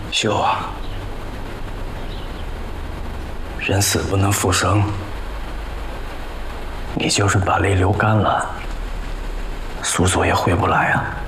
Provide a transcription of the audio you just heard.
秀啊，人死不能复生，你就是把泪流干了，苏佐也回不来啊。